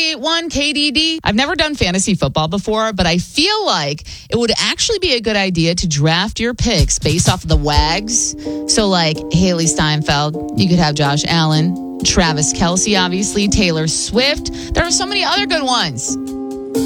38-1 KDD. I've never done fantasy football before, but I feel like it would actually be a good idea to draft your picks based off of the WAGs. So like Haley Steinfeld, you could have Josh Allen, Travis Kelce, obviously, Taylor Swift. There are so many other good ones.